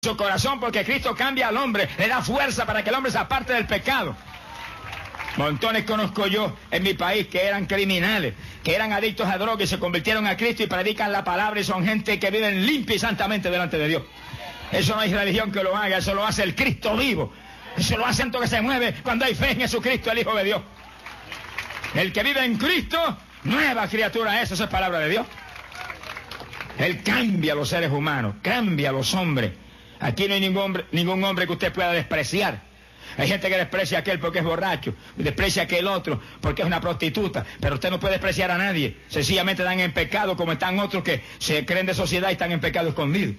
su corazón, porque Cristo cambia al hombre, le da fuerza para que el hombre se aparte del pecado. Montones conozco yo en mi país que eran criminales, que eran adictos a drogas y se convirtieron a Cristo y predican la palabra y son gente que viven limpia y santamente delante de Dios. Eso no hay religión que lo haga, eso lo hace el Cristo vivo. Eso lo hace que se mueve cuando hay fe en Jesucristo, el Hijo de Dios. El que vive en Cristo, nueva criatura es, eso es palabra de Dios. Él cambia a los seres humanos, cambia a los hombres. Aquí no hay ningún hombre que usted pueda despreciar. Hay gente que desprecia a aquel porque es borracho, desprecia a aquel otro porque es una prostituta, pero usted no puede despreciar a nadie. Sencillamente están en pecado, como están otros que se creen de sociedad y están en pecado escondido.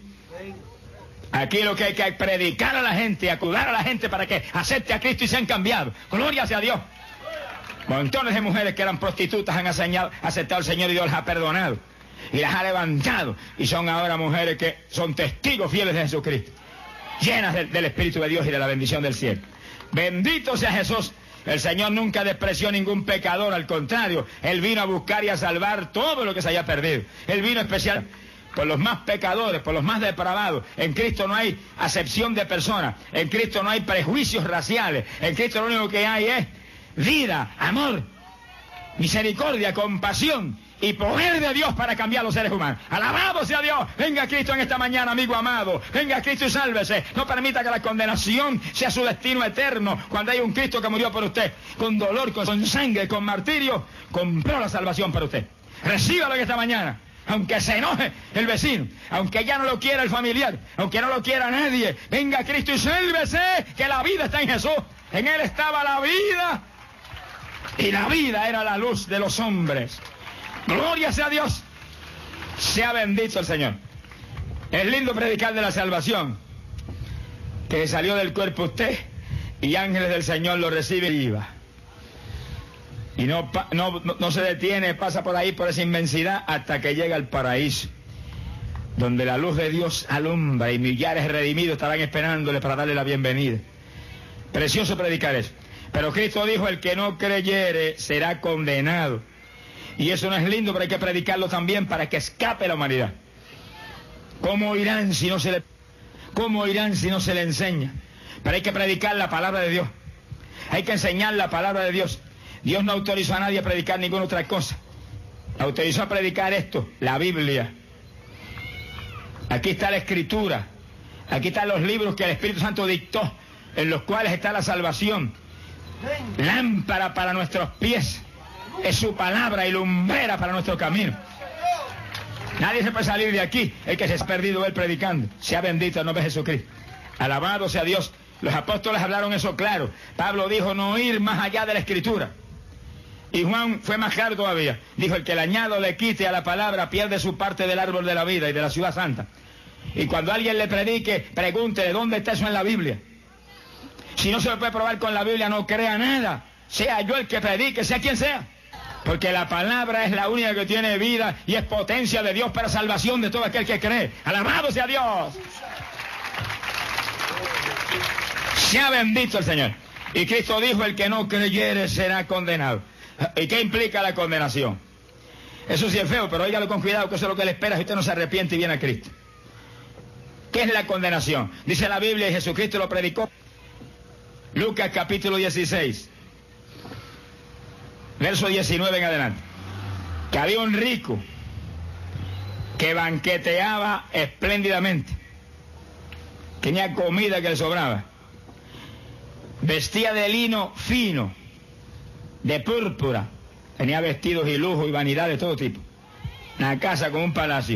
Aquí lo que hay que predicar a la gente, acudar a la gente para que acepte a Cristo y sean cambiados. Gloria sea a Dios. Montones de mujeres que eran prostitutas han aceptado al Señor y Dios las ha perdonado y las ha levantado y son ahora mujeres que son testigos fieles de Jesucristo, llenas del Espíritu de Dios y de la bendición del cielo. Bendito sea Jesús. El Señor nunca despreció a ningún pecador, al contrario, Él vino a buscar y a salvar todo lo que se haya perdido. Él vino especial por los más pecadores, por los más depravados. En Cristo no hay acepción de personas, en Cristo no hay prejuicios raciales, en Cristo lo único que hay es vida, amor, misericordia, compasión y poder de Dios para cambiar a los seres humanos. Alabado sea Dios. Venga Cristo en esta mañana, amigo amado. Venga Cristo y sálvese. No permita que la condenación sea su destino eterno. Cuando hay un Cristo que murió por usted, con dolor, con sangre, con martirio, compró la salvación para usted. Recíbalo en esta mañana. Aunque se enoje el vecino, aunque ya no lo quiera el familiar, aunque no lo quiera nadie, venga Cristo y sálvese, que la vida está en Jesús. En Él estaba la vida y la vida era la luz de los hombres. Gloria sea a Dios. Sea bendito el Señor. Es lindo predicar de la salvación, que salió del cuerpo usted y ángeles del Señor lo reciben y va. Y no se detiene, pasa por ahí, por esa inmensidad, hasta que llega al paraíso, donde la luz de Dios alumbra y millares redimidos estarán esperándole para darle la bienvenida. Precioso predicar eso. Pero Cristo dijo, el que no creyere será condenado. Y eso no es lindo, pero hay que predicarlo también para que escape la humanidad. ¿Cómo irán si no se le enseña? Pero hay que predicar la palabra de Dios. Hay que enseñar la palabra de Dios. Dios no autorizó a nadie a predicar ninguna otra cosa. Autorizó a predicar esto, la Biblia. Aquí está la Escritura. Aquí están los libros que el Espíritu Santo dictó, en los cuales está la salvación. Lámpara para nuestros pies es su palabra y lumbrera para nuestro camino. Nadie se puede salir de aquí, el que se ha perdido él predicando. Sea bendito el nombre de Jesucristo. Alabado sea Dios. Los apóstoles hablaron eso claro. Pablo dijo no ir más allá de la Escritura. Y Juan fue más claro todavía. Dijo, el que le añado le quite a la palabra pierde su parte del árbol de la vida y de la ciudad santa. Y cuando alguien le predique, pregúntele dónde está eso en la Biblia. Si no se lo puede probar con la Biblia, no crea nada. Sea yo el que predique, sea quien sea. Porque la palabra es la única que tiene vida y es potencia de Dios para salvación de todo aquel que cree. Alabado sea Dios. Sea bendito el Señor. Y Cristo dijo, el que no creyere será condenado. ¿Y qué implica la condenación? Eso sí es feo, pero óigalo con cuidado, que eso es lo que le espera si usted no se arrepiente y viene a Cristo. ¿Qué es la condenación? Dice la Biblia, y Jesucristo lo predicó. Lucas capítulo 16, verso 19 en adelante. Que había un rico que banqueteaba espléndidamente. Tenía comida que le sobraba. Vestía de lino fino, de púrpura. Tenía vestidos y lujo y vanidad de todo tipo. Una casa con un palacio.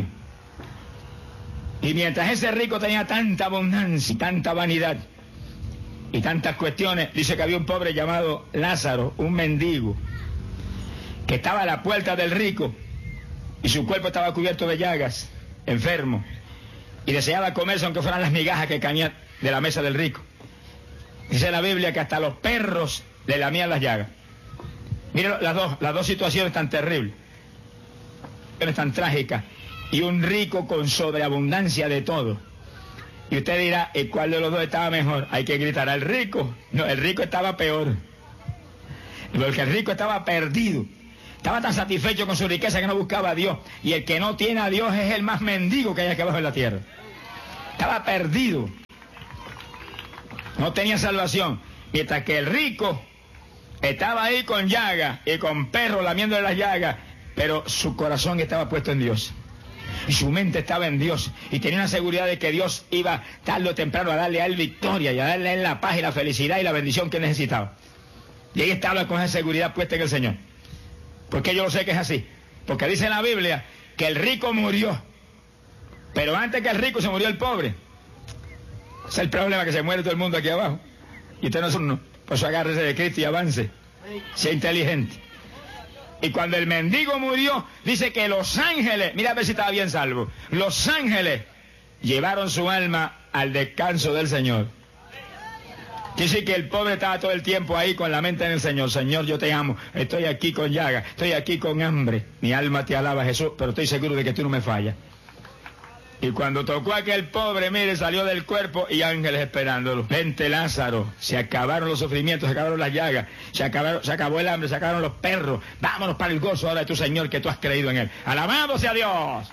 Y mientras ese rico tenía tanta abundancia y tanta vanidad y tantas cuestiones, dice que había un pobre llamado Lázaro, un mendigo, que estaba a la puerta del rico y su cuerpo estaba cubierto de llagas, enfermo, y deseaba comerse aunque fueran las migajas que caían de la mesa del rico. Dice la Biblia que hasta los perros le lamían las llagas. Miren las dos situaciones tan terribles, tan trágicas, y un rico con sobreabundancia de todo. Y usted dirá, ¿y cuál de los dos estaba mejor? Hay que gritar al rico. No, el rico estaba peor, porque el rico estaba perdido. Estaba tan satisfecho con su riqueza que no buscaba a Dios. Y el que no tiene a Dios es el más mendigo que hay aquí abajo en la tierra. Estaba perdido. No tenía salvación. Mientras que el rico estaba ahí con llagas y con perros lamiéndole las llagas, pero su corazón estaba puesto en Dios. Y su mente estaba en Dios. Y tenía una seguridad de que Dios iba tarde o temprano a darle a él victoria y a darle a él la paz y la felicidad y la bendición que necesitaba. Y ahí estaba con esa seguridad puesta en el Señor. Porque yo lo sé que es así. Porque dice en la Biblia que el rico murió. Pero antes que el rico se murió el pobre. Ese es el problema, que se muere todo el mundo aquí abajo. Y usted no es uno. Por eso agárrese de Cristo y avance. Sea inteligente. Y cuando el mendigo murió, dice que los ángeles, mira a ver si estaba bien salvo, los ángeles llevaron su alma al descanso del Señor. Dice que el pobre estaba todo el tiempo ahí con la mente en el Señor. Señor, yo te amo, estoy aquí con llaga, estoy aquí con hambre. Mi alma te alaba, Jesús, pero estoy seguro de que tú no me fallas. Y cuando tocó a aquel pobre, mire, salió del cuerpo y ángeles esperándolo. Vente, Lázaro, se acabaron los sufrimientos, se acabaron las llagas, se acabó el hambre, se acabaron los perros. Vámonos para el gozo ahora de tu Señor, que tú has creído en Él. Alabado sea Dios.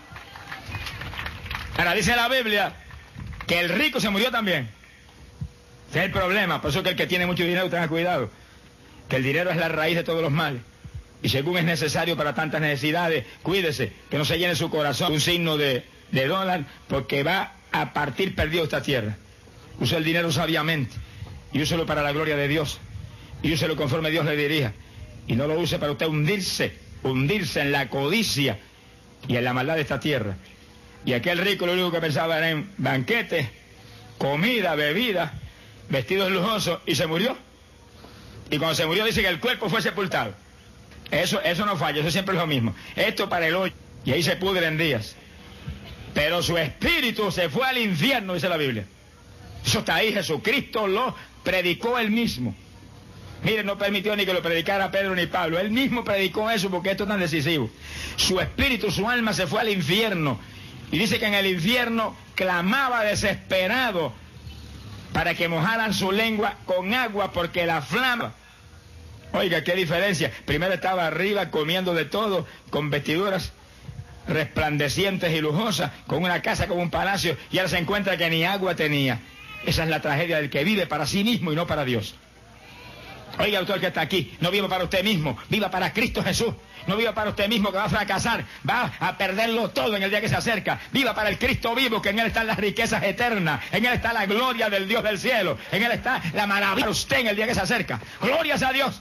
Ahora dice la Biblia que el rico se murió también. Ese es el problema. Por eso que el que tiene mucho dinero, tenga cuidado. Que el dinero es la raíz de todos los males. Y según es necesario para tantas necesidades, cuídese, que no se llene su corazón un signo de dólar, porque va a partir perdido esta tierra. Use el dinero sabiamente y úselo para la gloria de Dios, y úselo conforme Dios le dirija, y no lo use para usted hundirse en la codicia y en la maldad de esta tierra. Y aquel rico lo único que pensaba era en banquetes, comida, bebida, vestidos lujosos, y se murió. Y cuando se murió dice que el cuerpo fue sepultado. Eso no falla, eso siempre es lo mismo. Esto para el hoyo, y ahí se pudre en días. Pero su espíritu se fue al infierno, dice la Biblia. Eso está ahí, Jesucristo lo predicó él mismo. Miren, no permitió ni que lo predicara Pedro ni Pablo. Él mismo predicó eso, porque esto es tan decisivo. Su espíritu, su alma se fue al infierno. Y dice que en el infierno clamaba desesperado para que mojaran su lengua con agua, porque la flama... Oiga, qué diferencia. Primero estaba arriba comiendo de todo, con vestiduras resplandecientes y lujosas, con una casa como un palacio, y ahora se encuentra que ni agua tenía. Esa es la tragedia del que vive para sí mismo y no para Dios. Oiga, usted que está aquí, no viva para usted mismo, viva para Cristo Jesús. No viva para usted mismo, que va a fracasar, va a perderlo todo en el día que se acerca. Viva para el Cristo vivo, que en Él están las riquezas eternas, en Él está la gloria del Dios del cielo, en Él está la maravilla de usted en el día que se acerca. Glorias a Dios.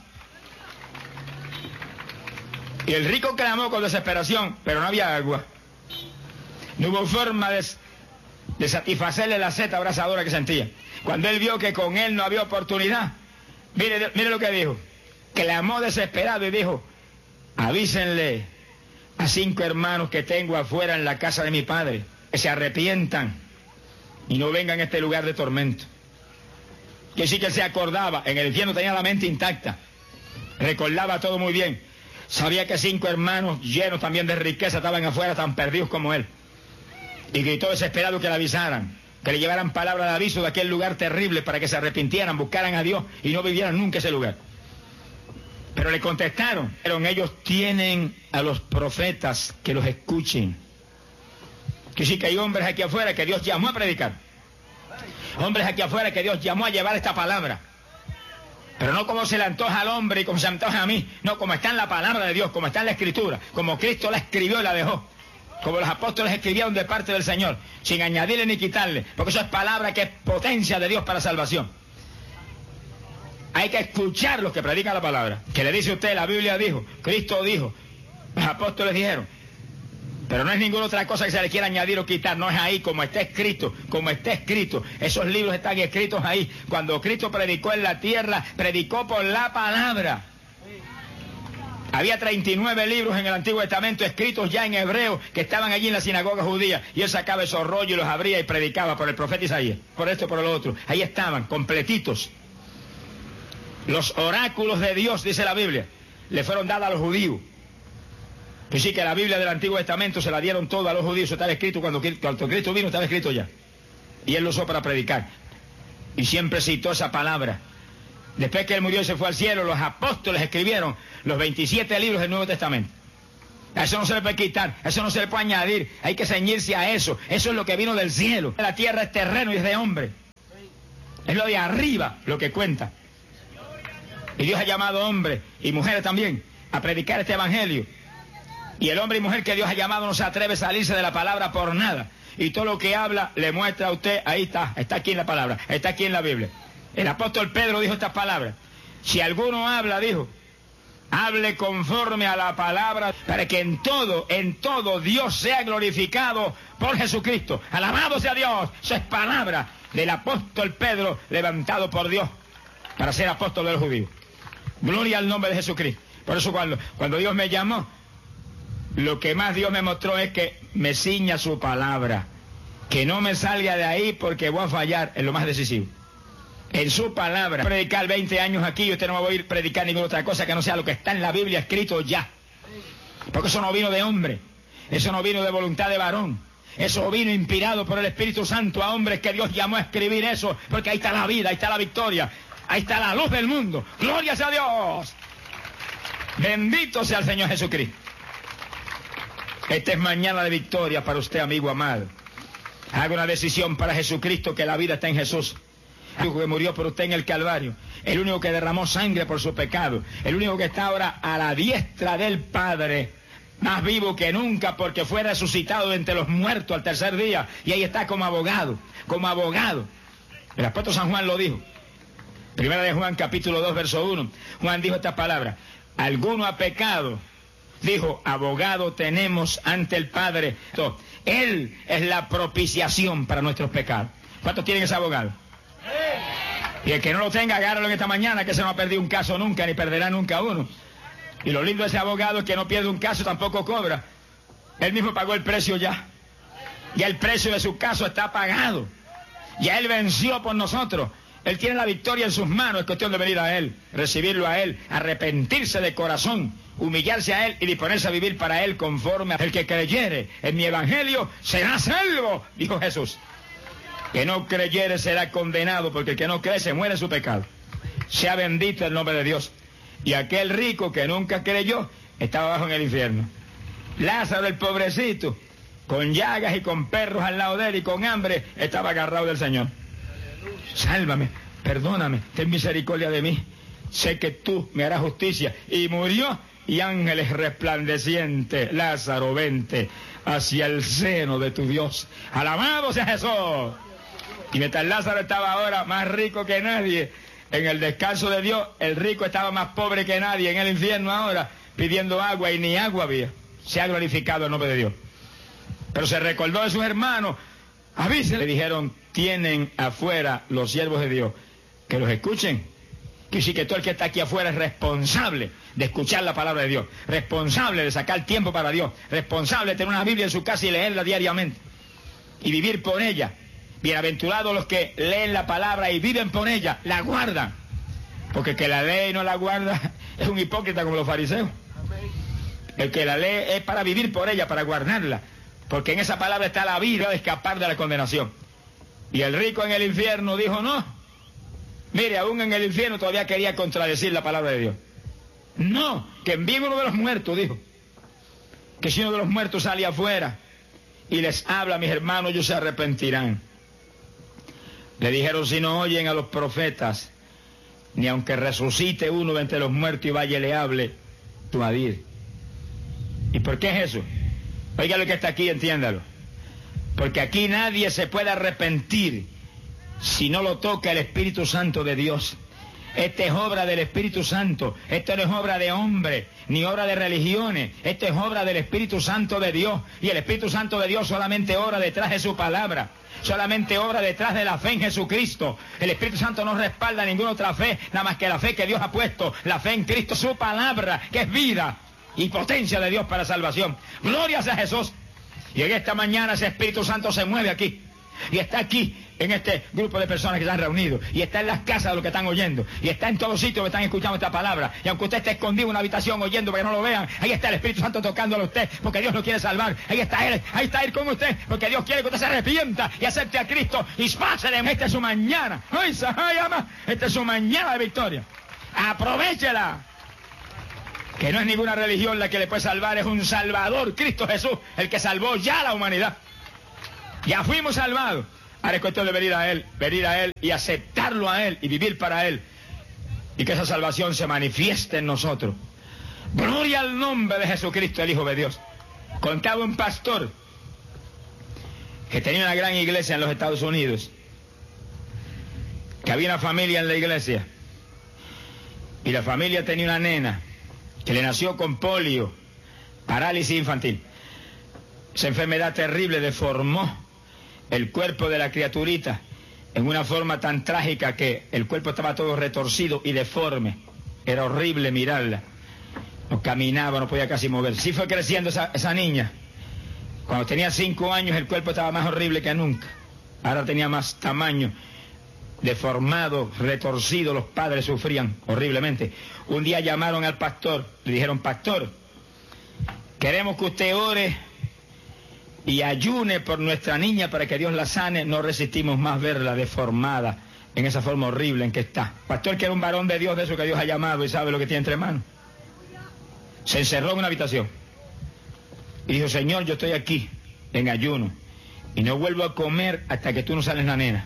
Y el rico clamó con desesperación, pero no había agua. No hubo forma de satisfacerle la sed abrasadora que sentía. Cuando él vio que con él no había oportunidad, mire lo que dijo. Clamó desesperado y dijo: avísenle a 5 hermanos que tengo afuera en la casa de mi padre, que se arrepientan y no vengan a este lugar de tormento. Que sí que él se acordaba, en el infierno tenía la mente intacta, recordaba todo muy bien. Sabía que 5 hermanos llenos también de riqueza estaban afuera tan perdidos como él. Y gritó desesperado que le avisaran, que le llevaran palabra de aviso de aquel lugar terrible, para que se arrepintieran, buscaran a Dios y no vivieran nunca ese lugar. Pero le contestaron: pero ellos tienen a los profetas que los escuchen. Que sí que hay hombres aquí afuera que Dios llamó a predicar. Hombres aquí afuera que Dios llamó a llevar esta palabra. Pero no como se le antoja al hombre y como se antoja a mí. No, como está en la palabra de Dios, como está en la Escritura, como Cristo la escribió y la dejó. Como los apóstoles escribieron de parte del Señor, sin añadirle ni quitarle. Porque eso es palabra que es potencia de Dios para salvación. Hay que escuchar los que predican la palabra. Que le dice usted, la Biblia dijo, Cristo dijo, los apóstoles dijeron. Pero no es ninguna otra cosa que se le quiera añadir o quitar, no es ahí, como está escrito, como está escrito. Esos libros están escritos ahí. Cuando Cristo predicó en la tierra, predicó por la palabra. Había 39 libros en el Antiguo Testamento escritos ya en hebreo, que estaban allí en la sinagoga judía, y él sacaba esos rollos y los abría y predicaba por el profeta Isaías, por esto, por el otro. Ahí estaban, completitos. Los oráculos de Dios, dice la Biblia, le fueron dados a los judíos. Que sí, que la Biblia del Antiguo Testamento se la dieron todo a los judíos. Eso estaba escrito cuando Cristo vino, estaba escrito ya. Y él lo usó para predicar. Y siempre citó esa palabra. Después que él murió y se fue al cielo, los apóstoles escribieron los 27 libros del Nuevo Testamento. A eso no se le puede quitar, a eso no se le puede añadir. Hay que ceñirse a eso. Eso es lo que vino del cielo. La tierra es terreno y es de hombre. Es lo de arriba lo que cuenta. Y Dios ha llamado hombres y mujeres también a predicar este evangelio. Y el hombre y mujer que Dios ha llamado no se atreve a salirse de la palabra por nada. Y todo lo que habla le muestra a usted, ahí está aquí en la palabra, está aquí en la Biblia. El apóstol Pedro dijo estas palabras. Si alguno habla, dijo, hable conforme a la palabra, para que en todo Dios sea glorificado por Jesucristo. Alabado sea Dios. Esa es palabra del apóstol Pedro, levantado por Dios para ser apóstol de los judíos. Gloria al nombre de Jesucristo. Por eso cuando Dios me llamó, lo que más Dios me mostró es que me ciña su palabra, que no me salga de ahí porque voy a fallar en lo más decisivo. En su palabra. Predicar 20 años aquí, usted no me va a oír predicar ninguna otra cosa que no sea lo que está en la Biblia escrito ya. Porque eso no vino de hombre, eso no vino de voluntad de varón, eso vino inspirado por el Espíritu Santo a hombres que Dios llamó a escribir eso, porque ahí está la vida, ahí está la victoria, ahí está la luz del mundo. ¡Gloria sea a Dios! Bendito sea el Señor Jesucristo. Esta es mañana de victoria para usted, amigo amado. Haga una decisión para Jesucristo, que la vida está en Jesús. El único que murió por usted en el Calvario, el único que derramó sangre por su pecado, el único que está ahora a la diestra del Padre, más vivo que nunca porque fue resucitado de entre los muertos al tercer día, y ahí está como abogado, como abogado. El apóstol San Juan lo dijo. Primera de Juan, capítulo 2, verso 1. Juan dijo estas palabras: alguno ha pecado, dijo, abogado tenemos ante el Padre. Entonces, Él es la propiciación para nuestros pecados. ¿Cuántos tienen ese abogado? Y el que no lo tenga, agárralo en esta mañana, que se no ha perdido un caso nunca, ni perderá nunca uno. Y lo lindo de ese abogado es que no pierde un caso, tampoco cobra. Él mismo pagó el precio ya. Ya el precio de su caso está pagado. Ya Él venció por nosotros. Él tiene la victoria en sus manos. Es cuestión de venir a Él, recibirlo a Él, arrepentirse de corazón, humillarse a Él y disponerse a vivir para Él conforme a el que creyere en mi evangelio será salvo, dijo Jesús. Que no creyere será condenado, porque el que no cree se muere en su pecado. Sea bendito el nombre de Dios. Y aquel rico que nunca creyó estaba abajo en el infierno. Lázaro, el pobrecito, con llagas y con perros al lado de él y con hambre, estaba agarrado del Señor. Sálvame, perdóname, ten misericordia de mí. Sé que tú me harás justicia. Y murió, y ángeles resplandecientes, Lázaro, vente hacia el seno de tu Dios. Alabado sea Jesús. Y mientras Lázaro estaba ahora más rico que nadie en el descanso de Dios, el rico estaba más pobre que nadie en el infierno ahora, pidiendo agua, y ni agua había. Se ha glorificado el nombre de Dios. Pero se recordó de sus hermanos. Avísenle. Le dijeron, tienen afuera los siervos de Dios, que los escuchen. Que sí, que todo el que está aquí afuera es responsable de escuchar la palabra de Dios, responsable de sacar tiempo para Dios, responsable de tener una Biblia en su casa y leerla diariamente y vivir por ella. Bienaventurados los que leen la palabra y viven por ella, la guardan. Porque el que la lee y no la guarda es un hipócrita como los fariseos. El que la lee es para vivir por ella, para guardarla. Porque en esa palabra está la vida de escapar de la condenación. Y el rico en el infierno dijo, no. Mire, aún en el infierno todavía quería contradecir la palabra de Dios. No, que envíen uno de los muertos, dijo. Que si uno de los muertos sale afuera y les habla, mis hermanos, ellos se arrepentirán. Le dijeron, si no oyen a los profetas, ni aunque resucite uno de entre los muertos y vaya y le hable, tú vas a ir. ¿Y por qué es eso? Oiga lo que está aquí, entiéndalo. Porque aquí nadie se puede arrepentir si no lo toca el Espíritu Santo de Dios. Esta es obra del Espíritu Santo. Esto no es obra de hombre, ni obra de religiones. Esto es obra del Espíritu Santo de Dios. Y el Espíritu Santo de Dios solamente obra detrás de su palabra. Solamente obra detrás de la fe en Jesucristo. El Espíritu Santo no respalda ninguna otra fe, nada más que la fe que Dios ha puesto. La fe en Cristo, su palabra, que es vida y potencia de Dios para salvación. Gloria sea Jesús. Y en esta mañana ese Espíritu Santo se mueve aquí. Y está aquí, en este grupo de personas que se han reunido. Y está en las casas de los que están oyendo. Y está en todos sitios que están escuchando esta palabra. Y aunque usted esté escondido en una habitación oyendo para que no lo vean, ahí está el Espíritu Santo tocándole a usted, porque Dios lo quiere salvar. Ahí está Él con usted, porque Dios quiere que usted se arrepienta y acepte a Cristo. Y pásele, esta es su mañana. Esta es su mañana de victoria. Aprovechela. que no es ninguna religión la que le puede salvar, es un Salvador, Cristo Jesús, el que salvó ya a la humanidad. Ya fuimos salvados. Ahora es cuestión de venir a Él y aceptarlo a Él y vivir para Él. Y que esa salvación se manifieste en nosotros. Gloria al nombre de Jesucristo, el Hijo de Dios. Contaba un pastor que tenía una gran iglesia en los Estados Unidos, que había una familia en la iglesia, y la familia tenía una nena que le nació con polio, parálisis infantil. Esa enfermedad terrible deformó el cuerpo de la criaturita en una forma tan trágica que el cuerpo estaba todo retorcido y deforme. Era horrible mirarla. No caminaba, no podía casi mover. Sí fue creciendo esa niña. Cuando tenía 5 años el cuerpo estaba más horrible que nunca. Ahora tenía más tamaño, deformado, retorcido. Los padres sufrían horriblemente. Un día llamaron al pastor, le dijeron: pastor, queremos que usted ore y ayune por nuestra niña para que Dios la sane. No resistimos más verla deformada en esa forma horrible en que está. Pastor, que era un varón de Dios, de eso que Dios ha llamado y sabe lo que tiene entre manos, se encerró en una habitación y dijo: Señor, yo estoy aquí en ayuno y no vuelvo a comer hasta que tú no sales la nena.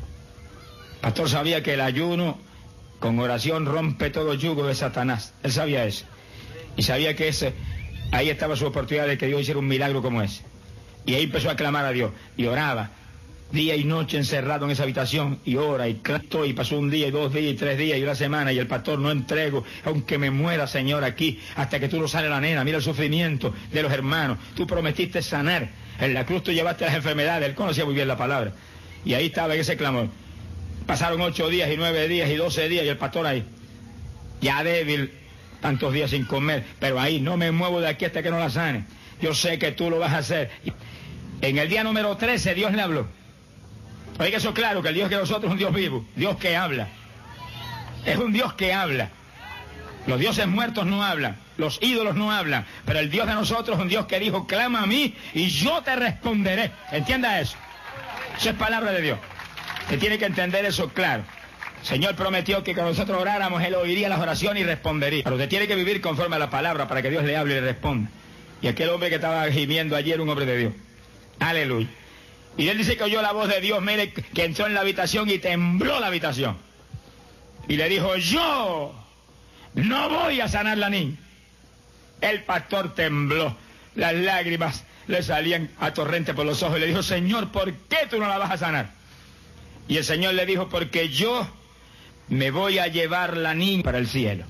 Pastor sabía que el ayuno con oración rompe todo yugo de Satanás. Él sabía eso. Y sabía que ahí estaba su oportunidad de que Dios hiciera un milagro como ese. Y ahí empezó a clamar a Dios. Y oraba día y noche encerrado en esa habitación. Y ora y clama. Y pasó un día y 2 días y 3 días y una semana. Y el pastor: no entrego, aunque me muera, Señor, aquí, hasta que tú no sales la nena. Mira el sufrimiento de los hermanos. Tú prometiste sanar. En la cruz tú llevaste las enfermedades. Él conocía muy bien la palabra. Y ahí estaba ese clamor. Pasaron 8 días y 9 días y 12 días y el pastor ahí, ya débil, tantos días sin comer, pero ahí: no me muevo de aquí hasta que no la sane. Yo sé que tú lo vas a hacer. En el día número 13 Dios le habló. Oiga eso claro, que el Dios que nosotros es un Dios vivo, Dios que habla. Es un Dios que habla. Los dioses muertos no hablan, los ídolos no hablan, pero el Dios de nosotros es un Dios que dijo: clama a mí y yo te responderé. Entienda eso. Eso es palabra de Dios. Se tiene que entender eso claro. El Señor prometió que cuando nosotros oráramos, Él oiría las oraciones y respondería. Pero usted tiene que vivir conforme a la palabra para que Dios le hable y le responda. Y aquel hombre que estaba gimiendo ayer era un hombre de Dios. Aleluya. Y él dice que oyó la voz de Dios, mire, que entró en la habitación y tembló la habitación. Y le dijo: yo no voy a sanar la niña. El pastor tembló, las lágrimas le salían a torrente por los ojos y le dijo: Señor, ¿por qué tú no la vas a sanar? Y el Señor le dijo: porque yo me voy a llevar la niña para el cielo.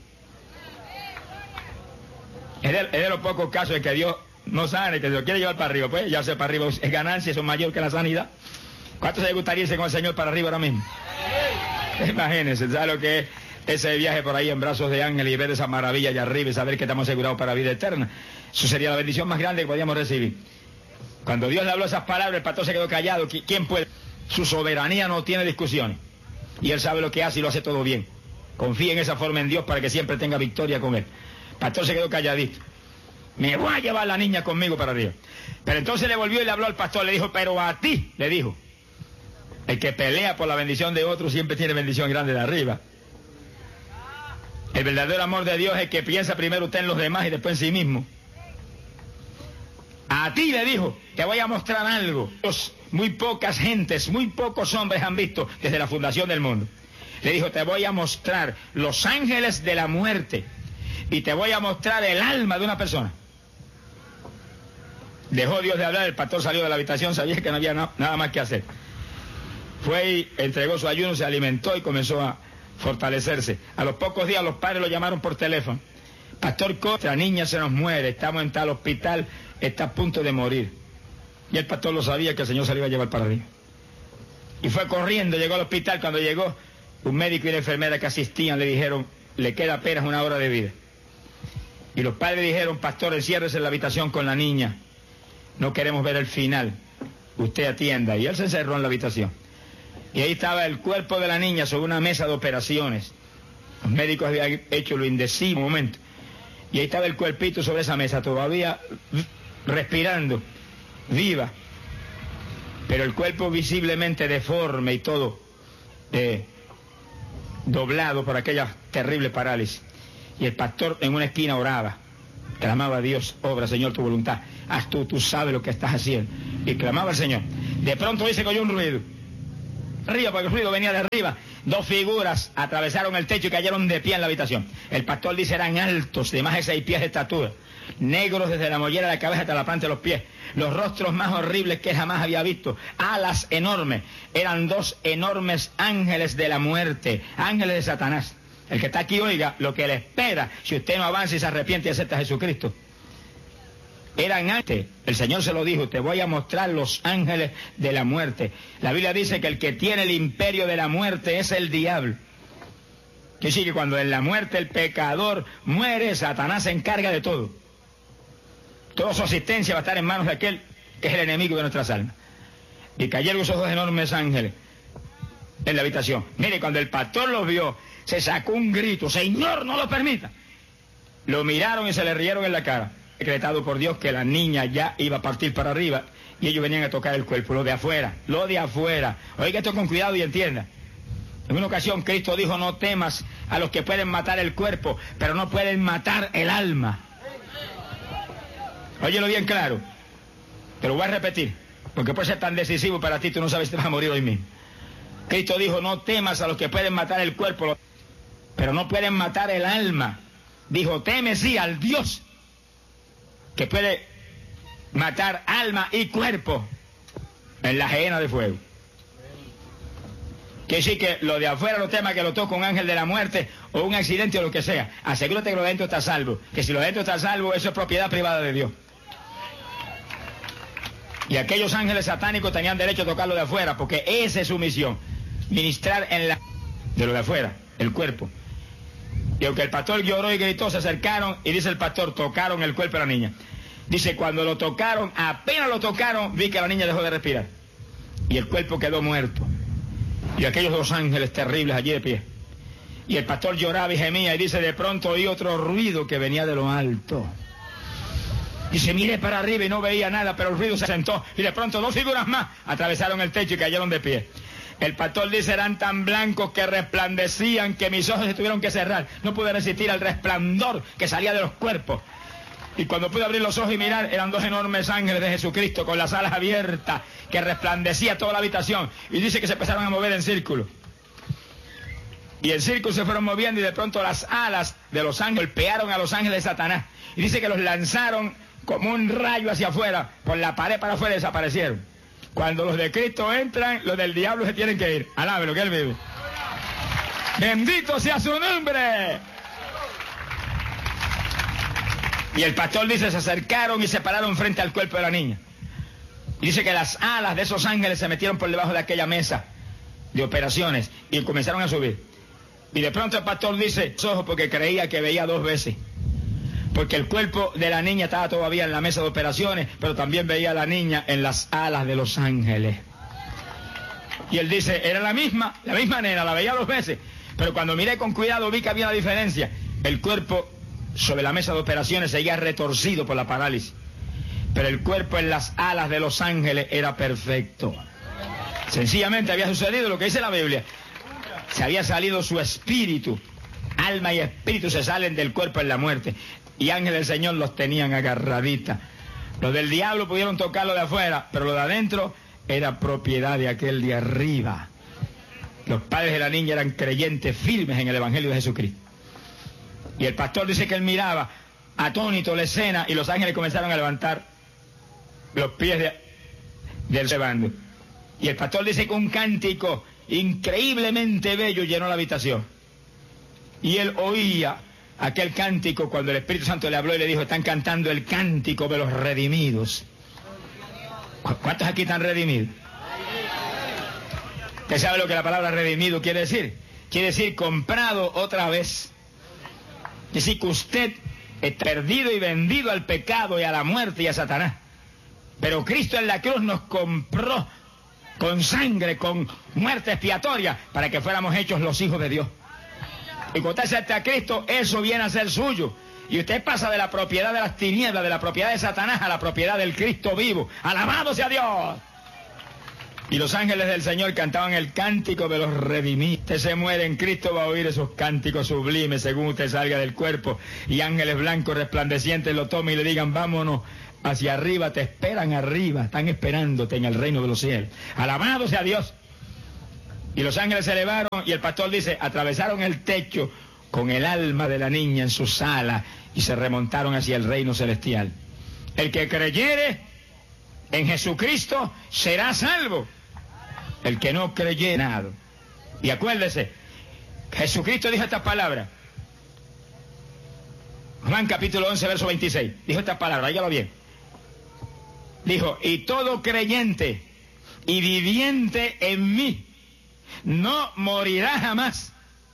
Es de los pocos casos en que Dios no sane, que se lo quiere llevar para arriba. Pues ya sea para arriba es ganancia, eso es mayor que la sanidad. ¿Cuántos se gustaría irse con el Señor para arriba ahora mismo? Imagínense, ¿sabe lo que es ese viaje por ahí en brazos de ángeles y ver esa maravilla allá arriba y saber que estamos asegurados para vida eterna? Eso sería la bendición más grande que podíamos recibir. Cuando Dios le habló esas palabras, el pastor se quedó callado. ¿Quién puede? Su soberanía no tiene discusiones. Y Él sabe lo que hace y lo hace todo bien. Confía en esa forma en Dios para que siempre tenga victoria con Él. El pastor se quedó calladito. Me voy a llevar la niña conmigo para arriba. Pero entonces le volvió y le habló al pastor. Le dijo: pero a ti, le dijo, el que pelea por la bendición de otro siempre tiene bendición grande de arriba. El verdadero amor de Dios es el que piensa primero usted en los demás y después en sí mismo. A ti, le dijo, te voy a mostrar algo. Muy pocas gentes, muy pocos hombres han visto desde la fundación del mundo. Le dijo: te voy a mostrar los ángeles de la muerte y te voy a mostrar el alma de una persona. Dejó Dios de hablar, el pastor salió de la habitación, sabía que no había nada más que hacer. Fue y entregó su ayuno, se alimentó y comenzó a fortalecerse. A los pocos días los padres lo llamaron por teléfono: pastor, nuestra niña se nos muere, estamos en tal hospital, está a punto de morir. Y el pastor lo sabía, que el Señor se lo iba a llevar para arriba. Y fue corriendo, llegó al hospital. Cuando llegó, un médico y una enfermera que asistían le dijeron: le queda apenas 1 hora de vida. Y los padres dijeron: pastor, enciérrese en la habitación con la niña, no queremos ver el final, usted atienda. Y él se encerró en la habitación. Y ahí estaba el cuerpo de la niña sobre una mesa de operaciones. Los médicos habían hecho lo indecible un momento. Y ahí estaba el cuerpito sobre esa mesa, todavía respirando, viva, pero el cuerpo visiblemente deforme y todo doblado por aquella terrible parálisis. Y el pastor en una esquina oraba, clamaba a Dios, obra Señor tu voluntad, haz tú sabes lo que estás haciendo. Y clamaba al Señor. De pronto dice que oyó un ruido. Arriba, porque el ruido venía de arriba. Dos figuras atravesaron el techo y cayeron de pie en la habitación. El pastor dice eran altos, de más de 6 pies de estatura, negros desde la mollera de la cabeza hasta la planta de los pies, los rostros más horribles que jamás había visto, alas enormes, eran 2 enormes ángeles de la muerte, ángeles de Satanás. El que está aquí oiga lo que le espera si usted no avanza y se arrepiente y acepta a Jesucristo. Eran antes, el Señor se lo dijo, te voy a mostrar los ángeles de la muerte. La Biblia dice que el que tiene el imperio de la muerte es el diablo. Que sí, que cuando en la muerte el pecador muere, Satanás se encarga de todo. Toda su asistencia va a estar en manos de aquel que es el enemigo de nuestras almas. Y cayeron esos 2 enormes ángeles en la habitación. Mire, cuando el pastor los vio, se sacó un grito, Señor, no lo permita. Lo miraron y se le rieron en la cara. Decretado por Dios que la niña ya iba a partir para arriba y ellos venían a tocar el cuerpo, lo de afuera. Oiga esto con cuidado y entienda. En una ocasión Cristo dijo, no temas a los que pueden matar el cuerpo, pero no pueden matar el alma. Óyelo bien claro, te lo voy a repetir, porque puede ser tan decisivo para ti, tú no sabes si te vas a morir hoy mismo. Cristo dijo, no temas a los que pueden matar el cuerpo, pero no pueden matar el alma. Dijo, teme sí al Dios que puede matar alma y cuerpo en la gehenna de fuego. Que sí, que lo de afuera no tema que lo toque un ángel de la muerte o un accidente o lo que sea. Asegúrate que lo de dentro está salvo. Que si lo de dentro está salvo, eso es propiedad privada de Dios. Y aquellos ángeles satánicos tenían derecho a tocar lo de afuera, porque esa es su misión. Ministrar en la de lo de afuera, el cuerpo. Y aunque el pastor lloró y gritó, se acercaron y dice el pastor, tocaron el cuerpo de la niña. Dice, cuando lo tocaron, apenas lo tocaron, vi que la niña dejó de respirar. Y el cuerpo quedó muerto. Y aquellos 2 ángeles terribles allí de pie. Y el pastor lloraba y gemía y dice, de pronto oí otro ruido que venía de lo alto. Dice, miré para arriba y no veía nada, pero el ruido se asentó. Y de pronto 2 figuras más atravesaron el techo y cayeron de pie. El pastor dice, eran tan blancos que resplandecían que mis ojos se tuvieron que cerrar. No pude resistir al resplandor que salía de los cuerpos. Y cuando pude abrir los ojos y mirar, eran 2 enormes ángeles de Jesucristo con las alas abiertas, que resplandecía toda la habitación. Y dice que se empezaron a mover en círculo. Y el círculo se fueron moviendo y de pronto las alas de los ángeles golpearon a los ángeles de Satanás. Y dice que los lanzaron como un rayo hacia afuera, por la pared para afuera y desaparecieron. Cuando los de Cristo entran, los del diablo se tienen que ir. Alábelo, que Él vive. ¡Bendito sea su nombre! Y el pastor dice, se acercaron y se pararon frente al cuerpo de la niña. Y dice que las alas de esos ángeles se metieron por debajo de aquella mesa de operaciones y comenzaron a subir. Y de pronto el pastor dice, ojos, porque creía que veía 2 veces. Porque el cuerpo de la niña estaba todavía en la mesa de operaciones, pero también veía a la niña en las alas de los ángeles. Y él dice, era la misma nena, la veía 2 veces. Pero cuando miré con cuidado vi que había una diferencia. El cuerpo sobre la mesa de operaciones seguía retorcido por la parálisis. Pero el cuerpo en las alas de los ángeles era perfecto. Sencillamente había sucedido lo que dice la Biblia. Se había salido su espíritu. Alma y espíritu se salen del cuerpo en la muerte. Y ángeles del Señor los tenían agarraditas. Los del diablo pudieron tocarlo de afuera, pero lo de adentro era propiedad de aquel de arriba. Los padres de la niña eran creyentes firmes en el Evangelio de Jesucristo. Y el pastor dice que él miraba atónito la escena y los ángeles comenzaron a levantar los pies del cebando. Y el pastor dice que un cántico increíblemente bello llenó la habitación. Y él oía aquel cántico cuando el Espíritu Santo le habló y le dijo, están cantando el cántico de los redimidos. ¿Cuántos aquí están redimidos? ¿Usted sabe lo que la palabra redimido quiere decir? Quiere decir comprado otra vez. Es decir, que usted es perdido y vendido al pecado y a la muerte y a Satanás. Pero Cristo en la cruz nos compró con sangre, con muerte expiatoria, para que fuéramos hechos los hijos de Dios. Y cuando usted acepta a Cristo, eso viene a ser suyo. Y usted pasa de la propiedad de las tinieblas, de la propiedad de Satanás, a la propiedad del Cristo vivo. ¡Alabado sea Dios! Y los ángeles del Señor cantaban el cántico de los redimidos. Usted se muere en Cristo, va a oír esos cánticos sublimes según usted salga del cuerpo. Y ángeles blancos resplandecientes lo tomen y le digan, vámonos hacia arriba, te esperan arriba, están esperándote en el reino de los cielos. Alabado sea Dios. Y los ángeles se elevaron y el pastor dice, atravesaron el techo con el alma de la niña en sus alas y se remontaron hacia el reino celestial. El que creyere en Jesucristo será salvo. El que no creyere nada. Y acuérdese, Jesucristo dijo estas palabras. Juan capítulo 11, verso 26. Dijo estas palabras, óigalo bien. Dijo, y todo creyente y viviente en mí no morirá jamás.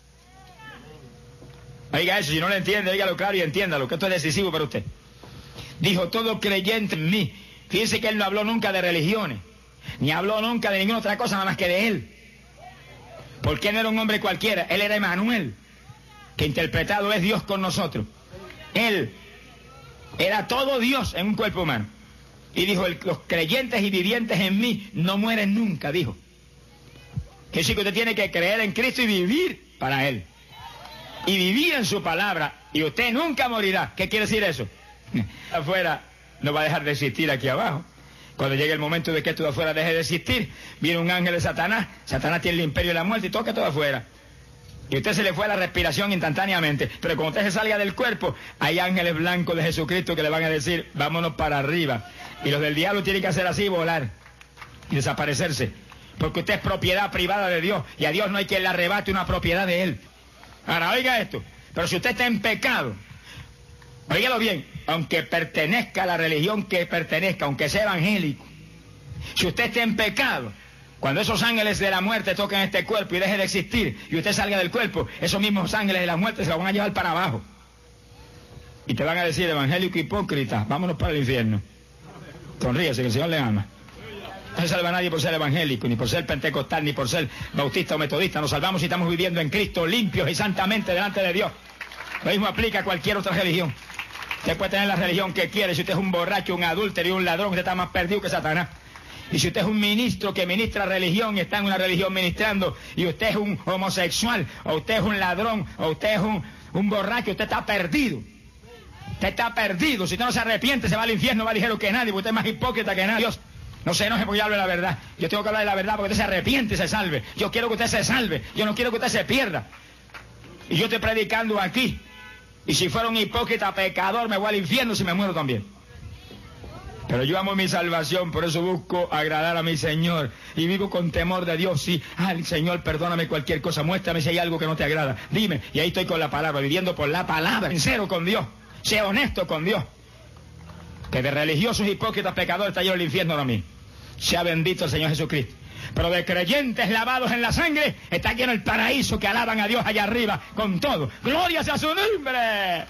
Oiga eso, si no lo entiende, óigalo claro y entiéndalo, que esto es decisivo para usted. Dijo, todo creyente en mí. Fíjense que él no habló nunca de religiones, ni habló nunca de ninguna otra cosa nada más que de él. Porque él no era un hombre cualquiera, él era Emanuel, que interpretado es Dios con nosotros. Él era todo Dios en un cuerpo humano. Y dijo, los creyentes y vivientes en mí no mueren nunca, dijo. Que sí que usted tiene que creer en Cristo y vivir para Él. Y vivir en su palabra, y usted nunca morirá. ¿Qué quiere decir eso? Afuera no va a dejar de existir aquí abajo. Cuando llegue el momento de que esto de afuera deje de existir, viene un ángel de Satanás. Satanás tiene el imperio de la muerte y toca todo afuera. Y usted se le fue la respiración instantáneamente. Pero cuando usted se salga del cuerpo, hay ángeles blancos de Jesucristo que le van a decir, vámonos para arriba. Y los del diablo tienen que hacer así, volar y desaparecerse. Porque usted es propiedad privada de Dios. Y a Dios no hay quien le arrebate una propiedad de Él. Ahora, oiga esto. Pero si usted está en pecado, óigalo bien, aunque pertenezca a la religión que pertenezca, aunque sea evangélico, si usted está en pecado, cuando esos ángeles de la muerte toquen este cuerpo y deje de existir, y usted salga del cuerpo, esos mismos ángeles de la muerte se lo van a llevar para abajo. Y te van a decir, evangélico hipócrita, vámonos para el infierno. Sonríese, que el Señor le ama. No se salva a nadie por ser evangélico, ni por ser pentecostal, ni por ser bautista o metodista. Nos salvamos si estamos viviendo en Cristo, limpios y santamente delante de Dios. Lo mismo aplica a cualquier otra religión. Usted puede tener la religión que quiere. Si usted es un borracho, un adúltero y un ladrón, usted está más perdido que Satanás. Y si usted es un ministro que ministra religión y está en una religión ministrando, y usted es un homosexual, o usted es un ladrón, o usted es un borracho, usted está perdido. Usted está perdido. Si usted no se arrepiente, se va al infierno, va ligero que nadie, porque usted es más hipócrita que nadie. Dios, no se enoje porque yo hablo de la verdad. Yo tengo que hablar de la verdad porque usted se arrepiente y se salve. Yo quiero que usted se salve. Yo no quiero que usted se pierda. Y yo estoy predicando aquí. Y si fuera un hipócrita pecador, me voy al infierno si me muero también. Pero yo amo mi salvación, por eso busco agradar a mi Señor. Y vivo con temor de Dios. Sí, ay, Señor, perdóname cualquier cosa. Muéstrame si hay algo que no te agrada. Dime. Y ahí estoy con la palabra, viviendo por la palabra. Sincero con Dios. Sea honesto con Dios. Que de religiosos hipócritas pecadores está lleno el infierno ahora mismo. Sea bendito el Señor Jesucristo. Pero de creyentes lavados en la sangre está lleno el paraíso, que alaban a Dios allá arriba con todo. ¡Gloria sea su nombre!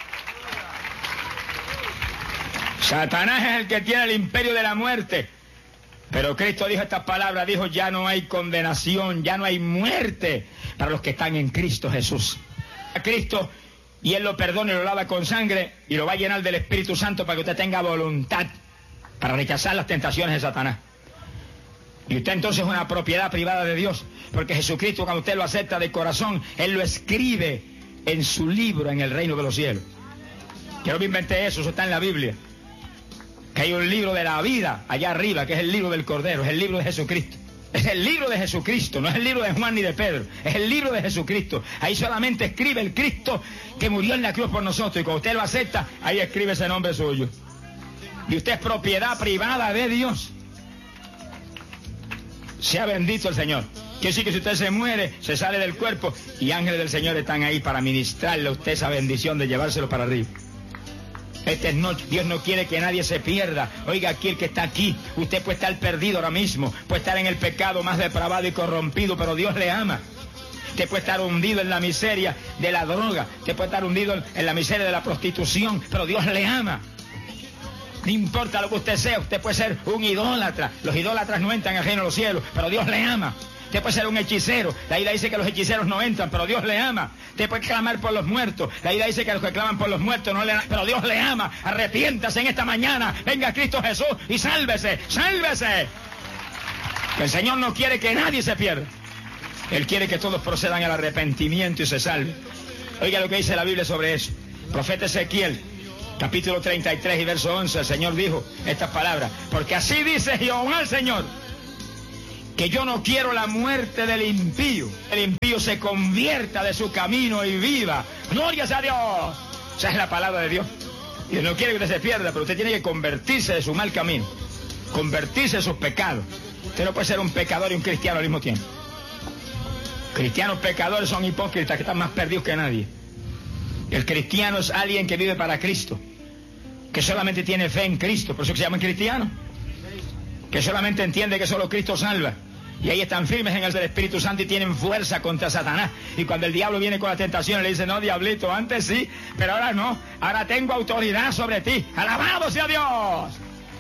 Satanás es el que tiene el imperio de la muerte. Pero Cristo dijo estas palabras, dijo, ya no hay condenación, ya no hay muerte para los que están en Cristo Jesús. A Cristo, y Él lo perdona y lo lava con sangre y lo va a llenar del Espíritu Santo para que usted tenga voluntad para rechazar las tentaciones de Satanás. Y usted entonces es una propiedad privada de Dios, porque Jesucristo, cuando usted lo acepta de corazón, Él lo escribe en su libro en el reino de los cielos. Yo no me inventé eso está en la Biblia. Que hay un libro de la vida allá arriba, que es el libro del Cordero, es el libro de Jesucristo. Es el libro de Jesucristo, no es el libro de Juan ni de Pedro, es el libro de Jesucristo. Ahí solamente escribe el Cristo que murió en la cruz por nosotros, y cuando usted lo acepta, ahí escribe ese nombre suyo. Y usted es propiedad privada de Dios. Sea bendito el Señor. Quiere decir que si usted se muere, se sale del cuerpo, y ángeles del Señor están ahí para ministrarle a usted esa bendición de llevárselo para arriba. Dios no quiere que nadie se pierda. Oiga, aquí el que está aquí, usted puede estar perdido ahora mismo, puede estar en el pecado más depravado y corrompido, pero Dios le ama. Usted puede estar hundido en la miseria de la droga, usted puede estar hundido en la miseria de la prostitución, pero Dios le ama. No importa lo que usted sea, usted puede ser un idólatra. Los idólatras no entran al reino de los cielos, pero Dios le ama. Usted puede ser un hechicero. La Biblia dice que los hechiceros no entran, pero Dios le ama. Usted puede clamar por los muertos. La Biblia dice que los que claman por los muertos no le aman, pero Dios le ama. Arrepiéntase en esta mañana. Venga Cristo Jesús y sálvese. ¡Sálvese! El Señor no quiere que nadie se pierda. Él quiere que todos procedan al arrepentimiento y se salven. Oiga lo que dice la Biblia sobre eso. Profeta Ezequiel, capítulo 33 y verso 11, el Señor dijo estas palabras: porque así dice Jehová el Señor, que yo no quiero la muerte del impío. El impío se convierta de su camino y viva. ¡Gloria a Dios! Esa es la palabra de Dios. Y no quiere que usted se pierda, pero usted tiene que convertirse de su mal camino, convertirse de sus pecados. Usted no puede ser un pecador y un cristiano al mismo tiempo. Cristianos pecadores son hipócritas que están más perdidos que nadie. El cristiano es alguien que vive para Cristo, que solamente tiene fe en Cristo, por eso que se llaman cristianos, que solamente entiende que solo Cristo salva. Y ahí están firmes en el del Espíritu Santo y tienen fuerza contra Satanás. Y cuando el diablo viene con la tentación, le dice: no, diablito, antes sí, pero ahora no. Ahora tengo autoridad sobre ti. ¡Alabado sea Dios!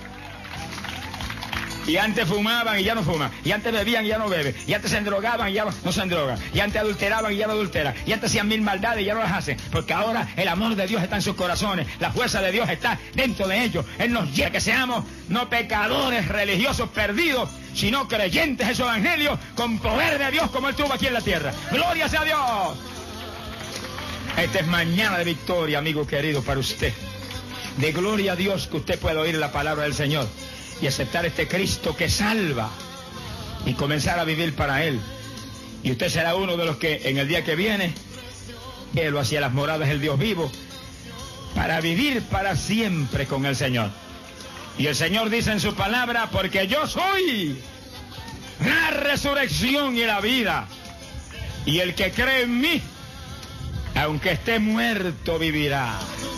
Y antes fumaban y ya no fuman. Y antes bebían y ya no beben. Y antes se endrogaban y ya no se endrogan. Y antes adulteraban y ya no adulteran. Y antes hacían mil maldades y ya no las hacen. Porque ahora el amor de Dios está en sus corazones. La fuerza de Dios está dentro de ellos. Él nos lleva a que seamos no pecadores religiosos perdidos, sino creyentes en su evangelio con poder de Dios como Él tuvo aquí en la tierra. ¡Gloria sea a Dios! Esta es mañana de victoria, amigo querido, para usted. De gloria a Dios que usted pueda oír la palabra del Señor y aceptar este Cristo que salva y comenzar a vivir para Él. Y usted será uno de los que en el día que viene, Él lo hacia las moradas del Dios vivo, para vivir para siempre con el Señor. Y el Señor dice en su palabra: porque yo soy la resurrección y la vida, y el que cree en mí, aunque esté muerto, vivirá.